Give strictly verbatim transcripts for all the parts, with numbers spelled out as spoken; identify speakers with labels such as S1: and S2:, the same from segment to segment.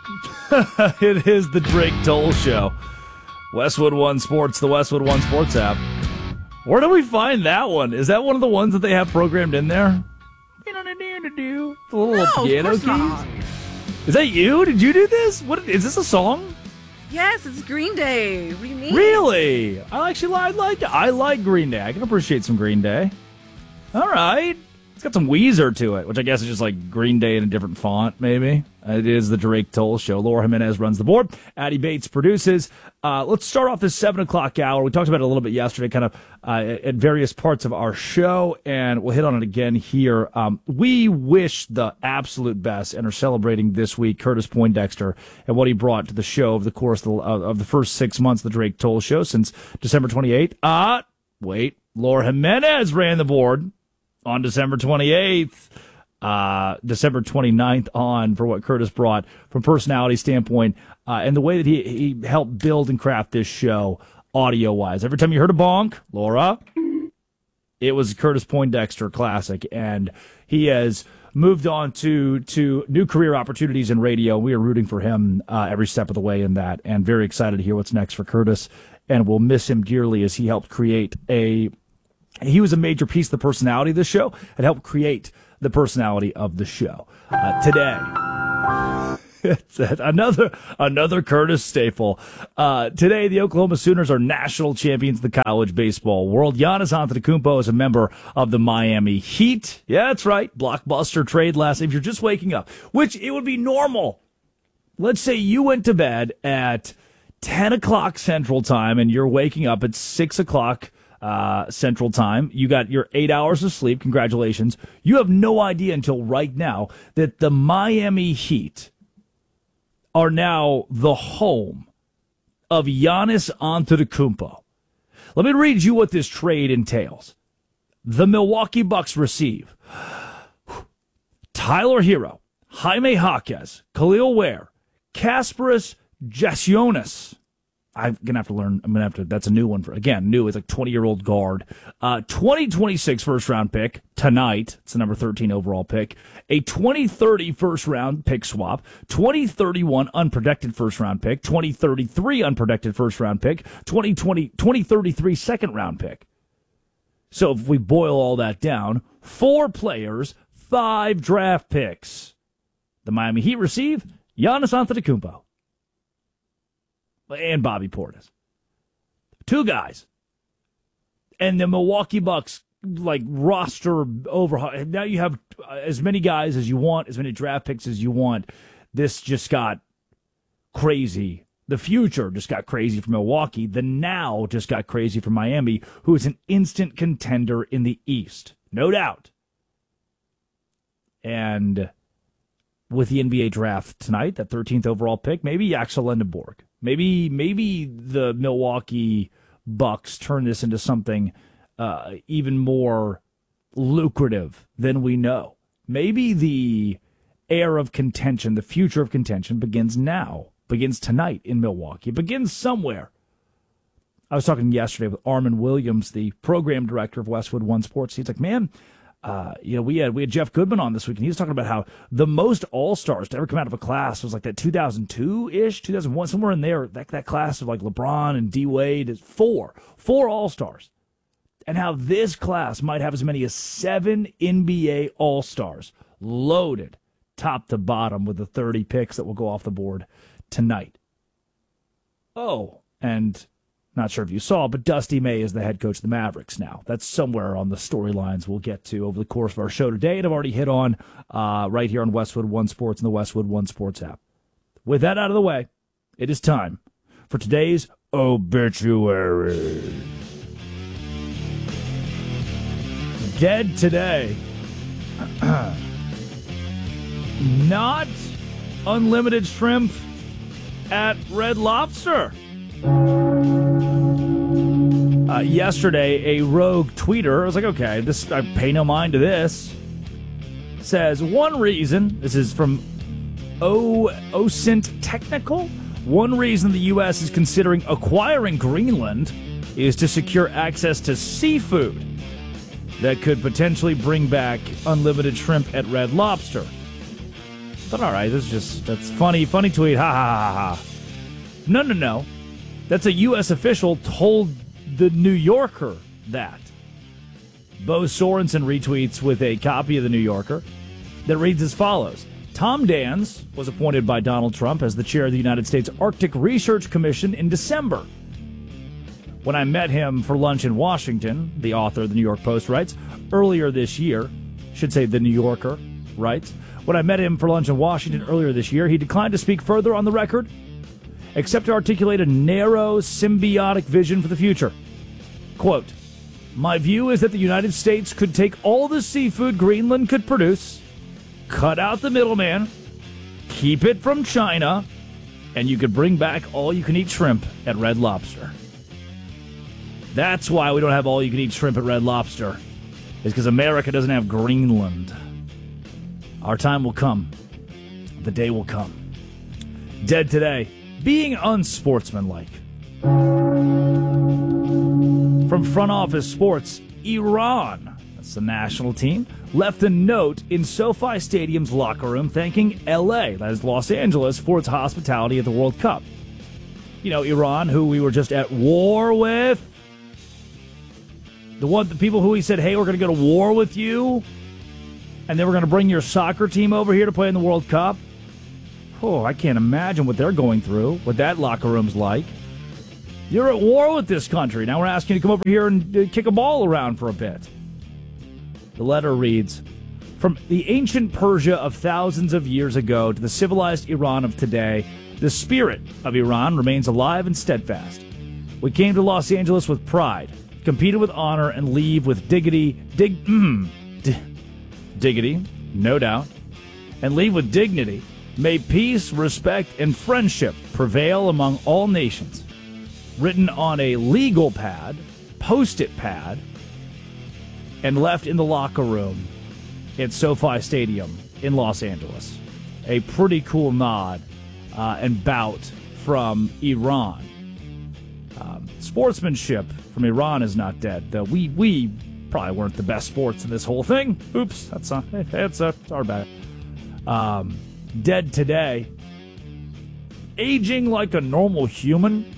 S1: It is the Drake Toll Show. Westwood One Sports, the Westwood One Sports app. Where do we find that one? Is that one of the ones that they have programmed in there? The little
S2: No,
S1: piano
S2: of
S1: keys?
S2: course not.
S1: Is that you? Did you do this? What is this a song?
S2: Yes, it's Green Day. What do you mean?
S1: Really? I actually I like I like Green Day. I can appreciate some Green Day. All right. It's got some Weezer to it, which I guess is just like Green Day in a different font, maybe. It is the Drake Toll Show. Laura Jimenez runs the board. Addie Bates produces. Uh, let's start off this seven o'clock hour. We talked about it a little bit yesterday, kind of uh, at various parts of our show, and we'll hit on it again here. Um, we wish the absolute best and are celebrating this week Curtis Poindexter and what he brought to the show over the course of the, uh, of the first six months of the Drake Toll Show since December twenty-eighth. Uh, wait, Laura Jimenez ran the board on December twenty-eighth, uh, December twenty-ninth on for what Curtis brought from personality standpoint uh, and the way that he, he helped build and craft this show audio-wise. Every time you heard a bonk, Laura, it was Curtis Poindexter classic, and he has moved on to to new career opportunities in radio. We are rooting for him uh, every step of the way in that, and very excited to hear what's next for Curtis, and we'll miss him dearly as he helped create a He was a major piece of the personality of the show and helped create the personality of the show. Uh, today, it's another another Curtis staple. Uh, today, the Oklahoma Sooners are national champions of the college baseball world. Giannis Antetokounmpo is a member of the Miami Heat. Yeah, that's right. Blockbuster trade last. If you're just waking up, which it would be normal. Let's say you went to bed at ten o'clock Central Time and you're waking up at six o'clock Uh, Central Time. You got your eight hours of sleep. Congratulations. You have no idea until right now that the Miami Heat are now the home of Giannis Antetokounmpo. Let me read you what this trade entails. The Milwaukee Bucks receive Tyler Hero, Jaime Jaquez, Khalil Ware, Kasparas Jassionis. I'm going to have to learn. I'm going to have to. That's a new one for, again, new. It's like twenty-year-old guard. Uh, twenty twenty-six first round pick tonight. It's the number thirteen overall pick. A twenty thirty first round pick swap. twenty thirty-one unprotected first round pick. twenty thirty-three unprotected first round pick. twenty twenty, twenty thirty-three second round pick. So if we boil all that down, four players, five draft picks. The Miami Heat receive Giannis Antetokounmpo and Bobby Portis. Two guys. And the Milwaukee Bucks, like, roster overhaul. Now you have as many guys as you want, as many draft picks as you want. This just got crazy. The future just got crazy for Milwaukee. The now just got crazy for Miami, who is an instant contender in the East. No doubt. And with the N B A draft tonight, that thirteenth overall pick, maybe Axel Lindenborg. Maybe maybe the Milwaukee Bucks turn this into something uh, even more lucrative than we know. Maybe the era of contention, the future of contention begins now, begins tonight in Milwaukee. It begins somewhere. I was talking yesterday with Armin Williams, the program director of Westwood One Sports. He's like, man, Uh, you know, we had we had Jeff Goodman on this week, and he was talking about how the most All-Stars to ever come out of a class was like that two thousand two-ish, two thousand one, somewhere in there, that, that class of like LeBron and D-Wade is four, four All-Stars. And how this class might have as many as seven N B A All-Stars loaded top to bottom with the thirty picks that will go off the board tonight. Oh, and not sure if you saw, but Dusty May is the head coach of the Mavericks now. That's somewhere on the storylines we'll get to over the course of our show today, and I've already hit on uh, right here on Westwood One Sports and the Westwood One Sports app. With that out of the way, it is time for today's obituary. Dead today. Not unlimited shrimp at Red Lobster. Uh, yesterday, a rogue tweeter, I was like, okay, this I pay no mind to this, says one reason, this is from o, OSINT Technical, one reason the U S is considering acquiring Greenland is to secure access to seafood that could potentially bring back unlimited shrimp at Red Lobster. But all right, this is just, that's funny, funny tweet. Ha, ha, ha, ha. No, no, no. That's a U S official told the New Yorker that. Bo Sorensen retweets with a copy of the New Yorker that reads as follows. Tom Dans was appointed by Donald Trump as the chair of the United States Arctic Research Commission in December. When I met him for lunch in Washington, the author of the New York Post writes, earlier this year, should say the New Yorker writes, when I met him for lunch in Washington earlier this year, he declined to speak further on the record, except to articulate a narrow, symbiotic vision for the future. Quote, my view is that the United States could take all the seafood Greenland could produce, cut out the middleman, keep it from China, and you could bring back all-you-can-eat shrimp at Red Lobster. That's why we don't have all-you-can-eat shrimp at Red Lobster. It's because America doesn't have Greenland. Our time will come. The day will come. Dead today. Being unsportsmanlike. From Front Office Sports, Iran, that's the national team, left a note in SoFi Stadium's locker room thanking L A, that is Los Angeles, for its hospitality at the World Cup. You know, Iran, who we were just at war with. The one, the people who he said, hey, we're going to go to war with you, and then we're going to bring your soccer team over here to play in the World Cup. Oh, I can't imagine what they're going through, what that locker room's like. You're at war with this country. Now we're asking you to come over here and uh, kick a ball around for a bit. The letter reads, from the ancient Persia of thousands of years ago to the civilized Iran of today, the spirit of Iran remains alive and steadfast. We came to Los Angeles with pride, competed with honor, and leave with dignity, dig, mm, d- dignity, no doubt, and leave with dignity. May peace, respect, and friendship prevail among all nations. Written on a legal pad, post-it pad, and left in the locker room at SoFi Stadium in Los Angeles. A pretty cool nod uh, and bout from Iran. Um, sportsmanship from Iran is not dead, though we we probably weren't the best sports in this whole thing. Oops, that's not, that's, uh, that's our bad. Um, dead today. Aging like a normal human.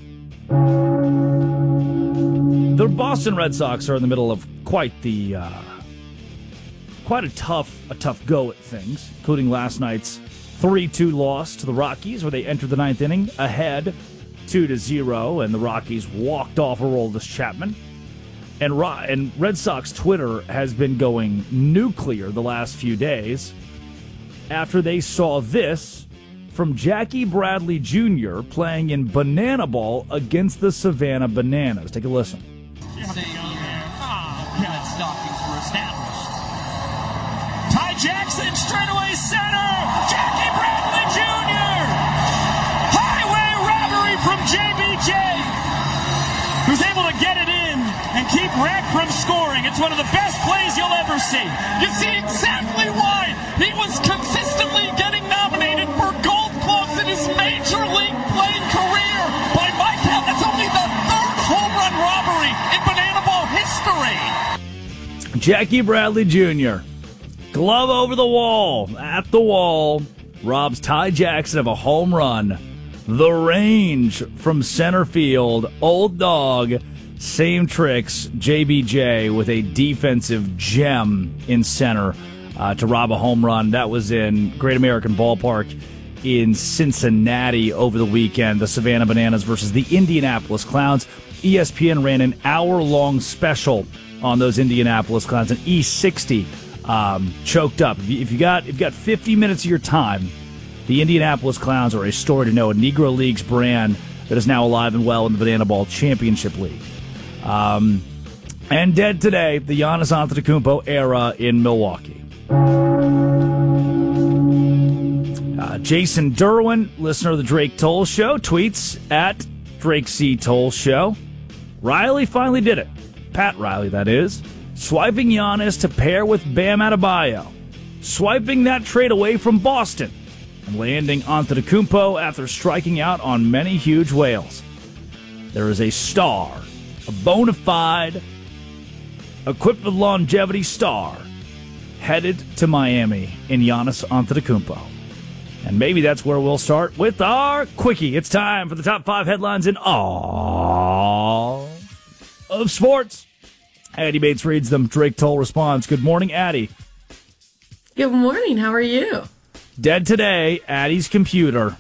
S1: The Boston Red Sox are in the middle of quite the uh, quite a tough a tough go at things, including last night's three two loss to the Rockies, where they entered the ninth inning ahead two to zero, and the Rockies walked off Aroldis Chapman. And Ro- and Red Sox Twitter has been going nuclear the last few days after they saw this from Jackie Bradley Junior playing in Banana Ball against the Savannah Bananas. Take a listen.
S3: Stay on there. Oh, Red stockings were established. Ty Jackson, straightaway center. Jackie Bradley Junior Highway robbery from J B J, who's able to get it in and keep Rack from scoring. It's one of the best plays you'll ever see. You see exactly why he was consistently getting nominated for Gold Gloves in his major league playing career. By my count, that's only the third home run robbery in Banana Ball history.
S1: Jackie Bradley Junior Glove over the wall, at the wall, robs Ty Jackson of a home run. The range from center field, old dog, same tricks, J B J with a defensive gem in center uh, to rob a home run. That was in Great American Ballpark in Cincinnati over the weekend. The Savannah Bananas versus the Indianapolis Clowns. E S P N ran an hour-long special on those Indianapolis Clowns, an E sixty um, choked up. If you, if you got if you got fifty minutes of your time, the Indianapolis Clowns are a story to know, a Negro Leagues brand that is now alive and well in the Banana Ball Championship League. Um, and dead today, the Giannis Antetokounmpo era in Milwaukee. Uh, Jason Derwin, listener of the Drake Toll Show, tweets at Drake C. Toll Show. Riley finally did it. Pat Riley, that is. Swiping Giannis to pair with Bam Adebayo. Swiping that trade away from Boston. And landing Antetokounmpo after striking out on many huge whales. There is a star, a bona fide, equipped with longevity star, headed to Miami in Giannis Antetokounmpo. And maybe that's where we'll start with our quickie. It's time for the top five headlines in all of sports. Addie Bates reads them. Drake Toll responds. Good morning, Addie.
S4: Good morning. How are you?
S1: Dead today, Addie's computer.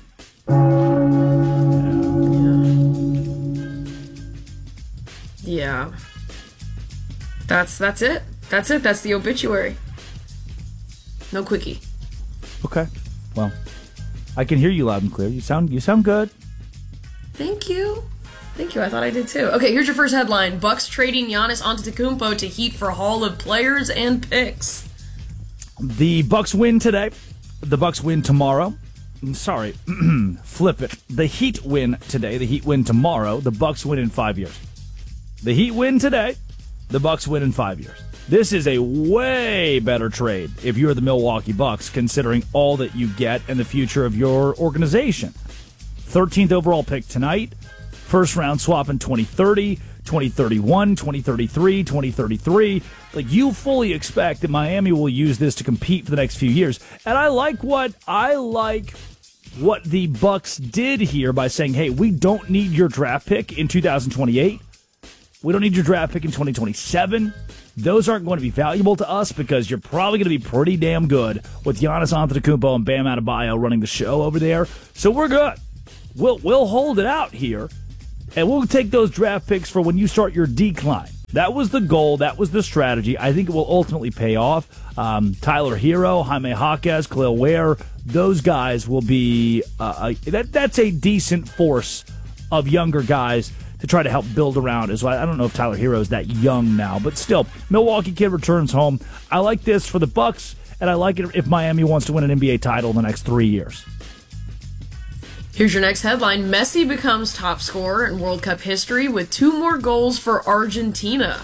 S4: Yeah. That's that's it. That's it. That's the obituary. No quickie.
S1: Okay. Well, I can hear you loud and clear. You sound you sound good.
S4: Thank you. Thank you. I thought I did too. Okay, here's your first headline. Bucks trading Giannis Antetokounmpo to Heat for haul of players and picks.
S1: The Bucks win today. The Bucks win tomorrow. Sorry, flip it. The Heat win today. The Heat win tomorrow. The Bucks win in five years. The Heat win today. The Bucks win in five years. This is a way better trade if you're the Milwaukee Bucks, considering all that you get and the future of your organization. thirteenth overall pick tonight. First round swap in twenty thirty, twenty thirty-one, twenty thirty-three, twenty thirty-three. Like, you fully expect that Miami will use this to compete for the next few years. And I like what I like what the Bucks did here by saying, hey, we don't need your draft pick in two thousand twenty-eight. We don't need your draft pick in twenty twenty-seven. Those aren't going to be valuable to us because you're probably going to be pretty damn good with Giannis Antetokounmpo and Bam Adebayo running the show over there. So we're good. We'll we'll hold it out here, and we'll take those draft picks for when you start your decline. That was the goal. That was the strategy. I think it will ultimately pay off. Um, Tyler Hero, Jaime Jaquez, Khalil Ware, those guys will be uh, a, that. That's a decent force of younger guys to try to help build around as well. I don't know if Tyler Hero is that young now, but still, Milwaukee kid returns home. I like this for the Bucks, and I like it if Miami wants to win an N B A title in the next three years.
S4: Here's your next headline. Messi becomes top scorer in World Cup history with two more goals for Argentina.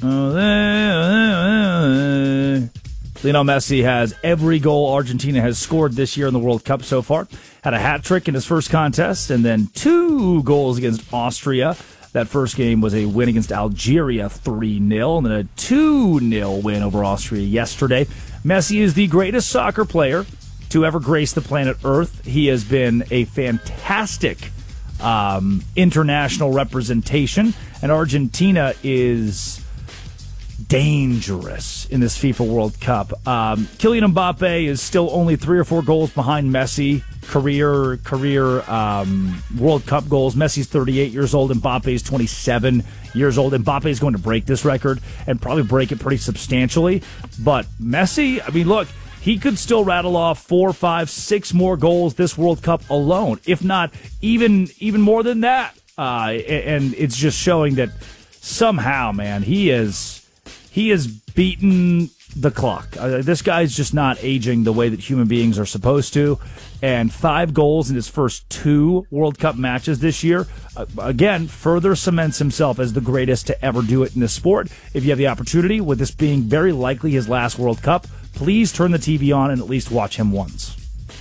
S1: Lionel Messi has every goal Argentina has scored this year in the World Cup so far. Had a hat trick in his first contest and then two goals against Austria. That first game was a win against Algeria three nil and then a two nil win over Austria yesterday. Messi is the greatest soccer player to ever grace the planet Earth. He has been a fantastic um, international representation, and Argentina is dangerous in this FIFA World Cup. Um, Kylian Mbappe is still only three or four goals behind Messi. Career career um, World Cup goals. Messi's thirty-eight years old. Mbappe's twenty-seven years old. Mbappe is going to break this record and probably break it pretty substantially. But Messi, I mean, look, he could still rattle off four, five, six more goals this World Cup alone, if not even even more than that. Uh, and it's just showing that somehow, man, he is he is beaten the clock. Uh, this guy's just not aging the way that human beings are supposed to. And five goals in his first two World Cup matches this year, uh, again, further cements himself as the greatest to ever do it in this sport. If you have the opportunity, with this being very likely his last World Cup, please turn the T V on and at least watch him once.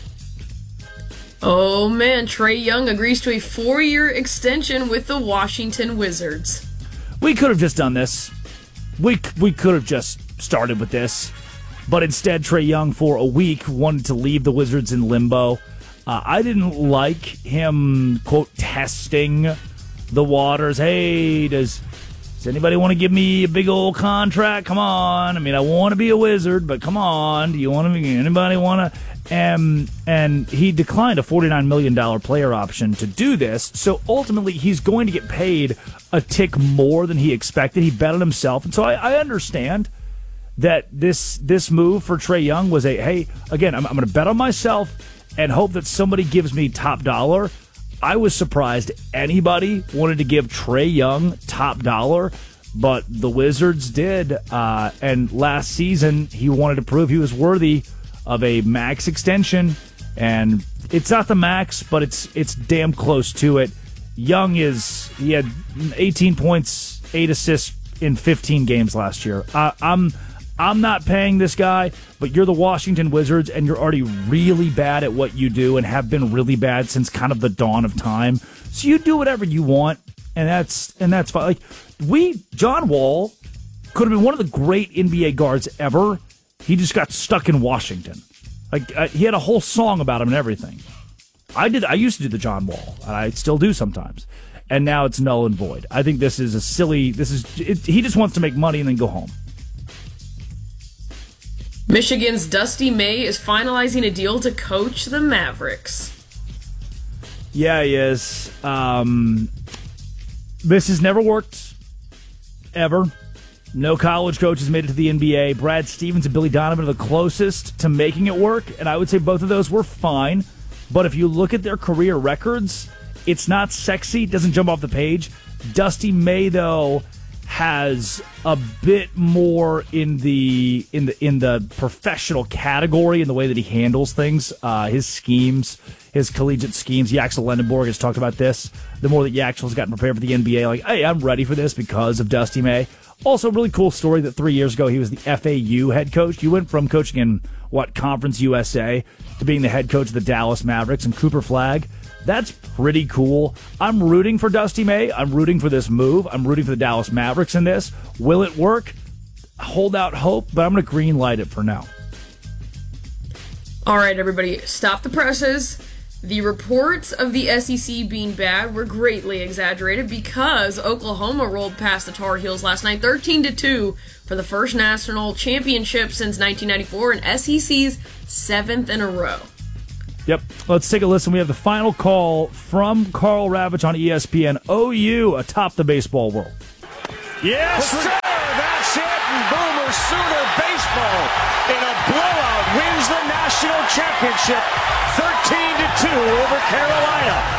S4: Oh man, Trae Young agrees to a four-year extension with the Washington Wizards.
S1: We could have just done this. We we could have just started with this. But instead, Trae Young, for a week, wanted to leave the Wizards in limbo. Uh, I didn't like him, quote, testing the waters. Hey, does... Does anybody want to give me a big old contract? Come on. I mean, I want to be a Wizard, but come on. Do you want to be, anybody want to? And, and he declined a forty-nine million dollars player option to do this. So ultimately, he's going to get paid a tick more than he expected. He bet on himself. And so I, I understand that this this move for Trae Young was a, hey, again, I'm, I'm going to bet on myself and hope that somebody gives me top dollar. I was surprised anybody wanted to give Trae Young top dollar, but the Wizards did. Uh, and last season, he wanted to prove he was worthy of a max extension. And it's not the max, but it's it's damn close to it. Young is, he had eighteen points, eight assists in fifteen games last year. Uh, I'm I'm not paying this guy, but you're the Washington Wizards, and you're already really bad at what you do and have been really bad since kind of the dawn of time. So you do whatever you want, and that's and that's fine. Like, we, John Wall could have been one of the great N B A guards ever. He just got stuck in Washington. Like uh, he had a whole song about him and everything. I did. I used to do the John Wall, and I still do sometimes. And now it's null and void. I think this is a silly. This is it, he just wants to make money and then go home.
S4: Michigan's Dusty May is finalizing a deal to coach the Mavericks.
S1: Yeah, he is. Um, this has never worked, ever. No college coach has made it to the N B A. Brad Stevens and Billy Donovan are the closest to making it work, and I would say both of those were fine. But if you look at their career records, it's not sexy. It doesn't jump off the page. Dusty May, though, has a bit more in the in the in the professional category in the way that he handles things, uh, his schemes, his collegiate schemes. Yaxel Lendenborg has talked about this. The more that Yaxel has gotten prepared for the N B A, like, hey, I'm ready for this because of Dusty May. Also, really cool story that three years ago he was the F A U head coach. You went from coaching in, what, Conference U S A to being the head coach of the Dallas Mavericks and Cooper Flagg. That's pretty cool. I'm rooting for Dusty May. I'm rooting for this move. I'm rooting for the Dallas Mavericks in this. Will it work? Hold out hope, but I'm going to green light it for now.
S4: All right, everybody, stop the presses. The reports of the S E C being bad were greatly exaggerated because Oklahoma rolled past the Tar Heels last night thirteen to two for the first national championship since nineteen ninety-four and S E C's seventh in a row.
S1: Yep. Let's take a listen. We have the final call from Carl Ravitch on E S P N. O U atop the baseball world.
S5: Yes, sir. That's it. And Boomer Sooner baseball in a blowout wins the national championship thirteen to two over Carolina.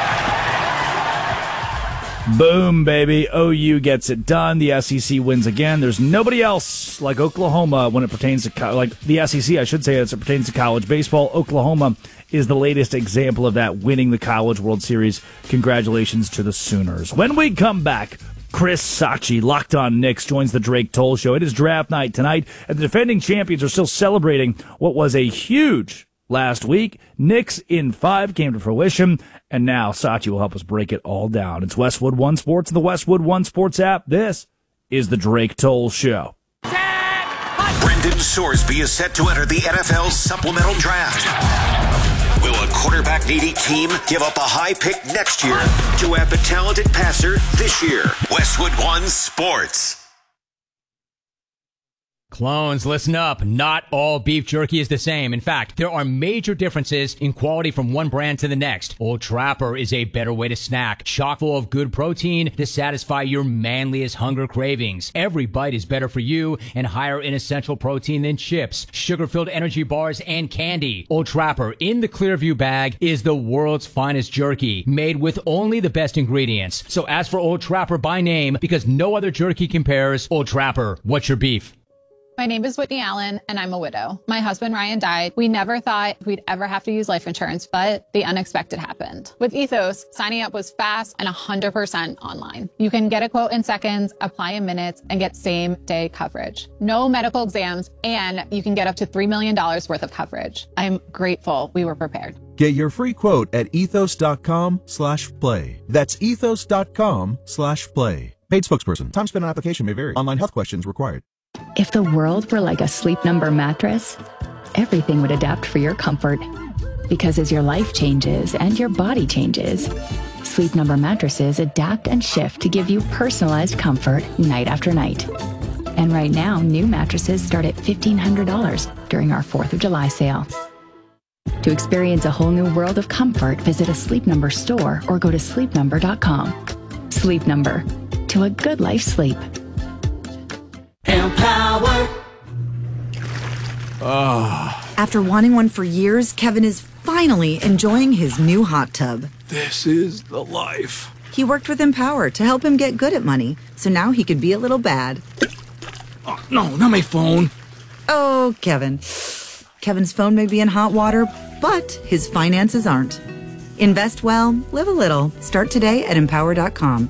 S1: Boom, baby. O U gets it done. The S E C wins again. There's nobody else like Oklahoma when it pertains to, co- like the S E C, I should say, as it pertains to college baseball. Oklahoma is the latest example of that, winning the College World Series. Congratulations to the Sooners. When we come back, Chris Sachi, Locked On Knicks, joins the Drake Toll Show. It is draft night tonight, and the defending champions are still celebrating what was a huge last week. Knicks in five came to fruition, and now Sachi will help us break it all down. It's Westwood One Sports and the Westwood One Sports app. This is the Drake Toll Show.
S6: Brendan Sorsby is set to enter the N F L supplemental draft. Will a quarterback-needy team give up a high pick next year to have a talented passer this year? Westwood One Sports.
S7: Clones, listen up. Not all beef jerky is the same. In fact, there are major differences in quality from one brand to the next. Old Trapper is a better way to snack, chock full of good protein to satisfy your manliest hunger cravings. Every bite is better for you and higher in essential protein than chips, sugar-filled energy bars, and candy. Old Trapper in the Clearview bag is the world's finest jerky, made with only the best ingredients. So ask for Old Trapper by name because no other jerky compares. Old Trapper, what's your beef?
S8: My name is Whitney Allen, and I'm a widow. My husband, Ryan, died. We never thought we'd ever have to use life insurance, but the unexpected happened. With Ethos, signing up was fast and one hundred percent online. You can get a quote in seconds, apply in minutes, and get same-day coverage. No medical exams, and you can get up to three million dollars worth of coverage. I'm grateful we were prepared.
S9: Get your free quote at ethos.com slash play. That's ethos.com slash play. Paid spokesperson. Time spent on application may vary. Online health questions required.
S10: If the world were like a Sleep Number mattress, everything would adapt for your comfort. Because as your life changes and your body changes, Sleep Number mattresses adapt and shift to give you personalized comfort night after night. And right now, new mattresses start at fifteen hundred dollars during our fourth of July sale. To experience a whole new world of comfort, visit a Sleep Number store or go to sleep number dot com. Sleep Number. To a good life sleep.
S11: Empower.
S12: Oh. After wanting one for years, Kevin is finally enjoying his new hot tub.
S11: This is the life.
S12: He worked with Empower to help him get good at money, so now he could be a little bad.
S11: Oh, no, not my phone.
S12: Oh, Kevin. Kevin's phone may be in hot water, but his finances aren't. Invest well, live a little. Start today at empower dot com.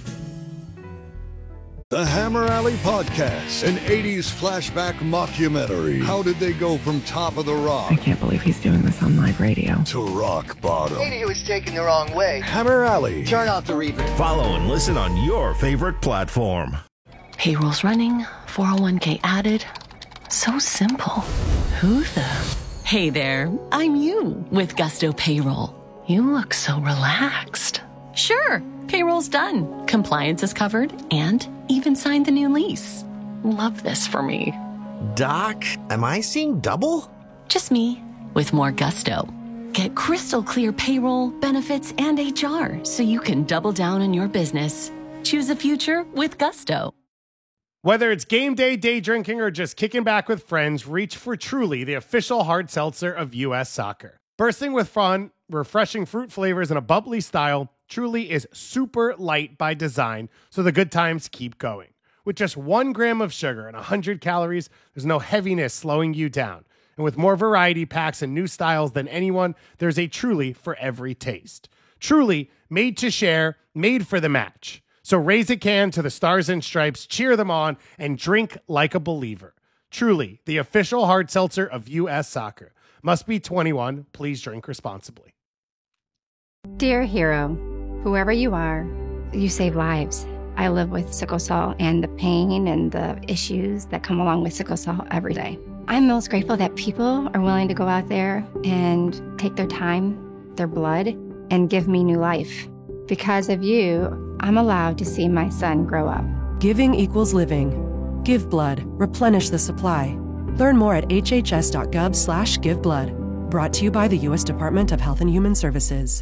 S13: The Hammer Alley Podcast, an eighties flashback mockumentary. How did they go from Top of the Rock?
S14: I can't believe he's doing this on live radio.
S13: To rock bottom.
S15: Maybe he was taken the wrong way.
S13: Hammer Alley.
S15: Turn off the reverb.
S16: Follow and listen on your favorite platform.
S17: Payroll's running, four oh one k added. So simple. Who the... Hey there, I'm you with Gusto Payroll. You look so relaxed. Sure, payroll's done, compliance is covered, and even signed the new lease. Love this for me.
S18: Doc, am I seeing double?
S17: Just me, with more gusto. Get crystal clear payroll, benefits, and H R so you can double down on your business. Choose a future with Gusto.
S19: Whether it's game day, day drinking, or just kicking back with friends, reach for Truly, the official hard seltzer of U S Soccer. Bursting with fun, refreshing fruit flavors, and a bubbly style, Truly is super light by design, so the good times keep going. With just one gram of sugar and one hundred calories, there's no heaviness slowing you down. And with more variety packs and new styles than anyone, there's a Truly for every taste. Truly, made to share, made for the match. So raise a can to the Stars and Stripes, cheer them on, and drink like a believer. Truly, the official hard seltzer of U S Soccer. Must be twenty-one. Please drink responsibly.
S20: Dear hero, whoever you are, you save lives. I live with sickle cell and the pain and the issues that come along with sickle cell every day. I'm most grateful that people are willing to go out there and take their time, their blood, and give me new life. Because of you, I'm allowed to see my son grow up.
S21: Giving equals living. Give blood. Replenish the supply. Learn more at hhs.gov slash give blood. Brought to you by the U S Department of Health and Human Services.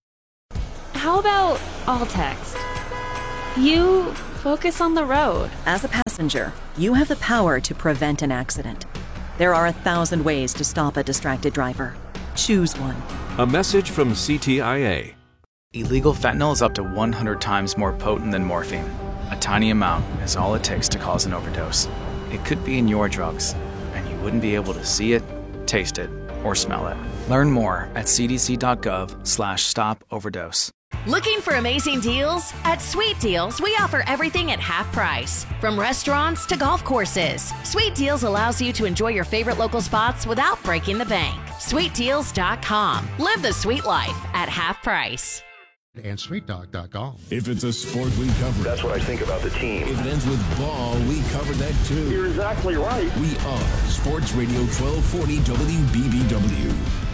S22: How about all text? You focus on the road.
S23: As a passenger, you have the power to prevent an accident. There are a thousand ways to stop a distracted driver. Choose one.
S24: A message from C T I A.
S25: Illegal fentanyl is up to one hundred times more potent than morphine. A tiny amount is all it takes to cause an overdose. It could be in your drugs, and you wouldn't be able to see it, taste it, or smell it. Learn more at cdc.gov slash stop overdose.
S26: Looking for amazing deals? At Sweet Deals, we offer everything at half price. From restaurants to golf courses, Sweet Deals allows you to enjoy your favorite local spots without breaking the bank. sweet deals dot com. Live the sweet life at half price.
S27: And sweet dog dot com.
S16: If it's a sport, we cover it.
S27: That's what I think about the team.
S16: If it ends with ball, we cover that too.
S27: You're exactly right.
S16: We are Sports Radio twelve forty W B B W.